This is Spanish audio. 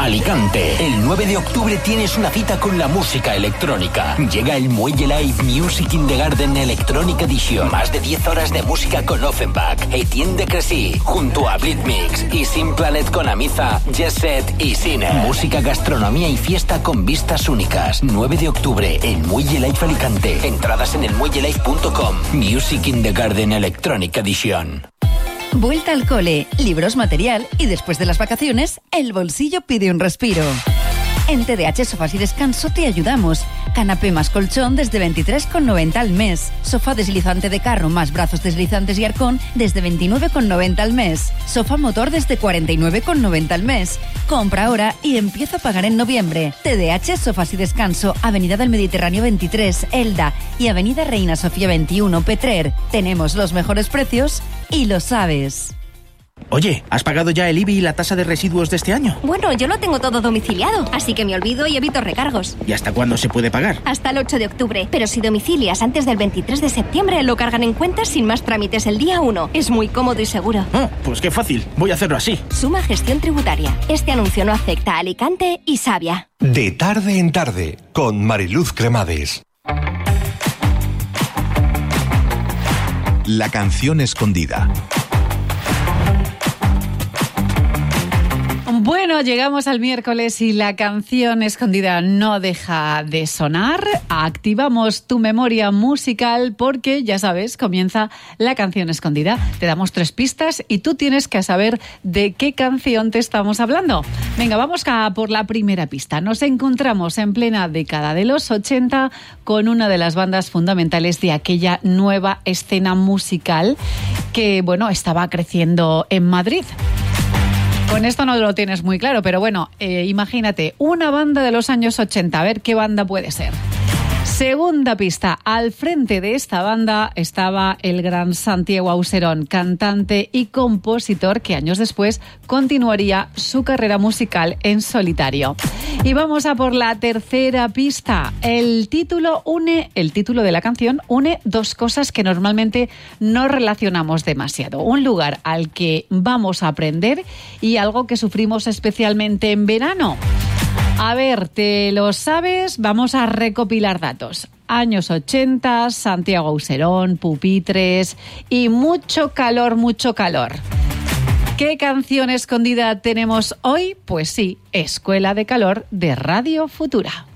Alicante. El 9 de octubre tienes una cita con la música electrónica. Llega el Muelle Live Music in the Garden Electronic Edition. Más de 10 horas de música con Offenbach, Etienne de Crécy, junto a Blitmix y Sin Planet con Amiza, Jet Set y Cine. Música, gastronomía y fiesta con vistas únicas. 9 de octubre, el Muelle Live Alicante. Entradas en elmuellelive.com. Music in the Garden Electronic Edition. Vuelta al cole, libros, material y después de las vacaciones, el bolsillo pide un respiro. En TDH Sofás y Descanso te ayudamos. Canapé más colchón desde 23,90 al mes. Sofá deslizante de carro más brazos deslizantes y arcón desde 29,90 al mes. Sofá motor desde 49,90 al mes. Compra ahora y empieza a pagar en noviembre. TDH Sofás y Descanso, Avenida del Mediterráneo 23, Elda y Avenida Reina Sofía 21, Petrer. Tenemos los mejores precios y lo sabes. Oye, ¿has pagado ya el IBI y la tasa de residuos de este año? Bueno, yo lo tengo todo domiciliado, así que me olvido y evito recargos. ¿Y hasta cuándo se puede pagar? Hasta el 8 de octubre, pero si domicilias antes del 23 de septiembre lo cargan en cuentas sin más trámites el día 1. Es muy cómodo y seguro. Oh, pues qué fácil, voy a hacerlo así. Suma Gestión Tributaria. Este anuncio no afecta a Alicante y Savia. De tarde en tarde, con Mariluz Cremades. La canción escondida. Bueno, llegamos al miércoles y la canción escondida no deja de sonar. Activamos tu memoria musical porque, ya sabes, comienza la canción escondida. Te damos 3 pistas y tú tienes que saber de qué canción te estamos hablando. Venga, vamos por la primera pista. Nos encontramos en plena década de los 80 con una de las bandas fundamentales de aquella nueva escena musical que, bueno, estaba creciendo en Madrid. Con esto no lo tienes muy claro, pero bueno, imagínate, una banda de los años 80, a ver qué banda puede ser. Segunda pista, al frente de esta banda estaba el gran Santiago Auserón, cantante y compositor que años después continuaría su carrera musical en solitario. Y vamos a por la tercera pista. El título de la canción une 2 cosas que normalmente no relacionamos demasiado. Un lugar al que vamos a aprender y algo que sufrimos especialmente en verano. A ver, ¿te lo sabes? Vamos a recopilar datos. Años 80, Santiago Auserón, pupitres y mucho calor, mucho calor. ¿Qué canción escondida tenemos hoy? Pues sí, Escuela de Calor de Radio Futura.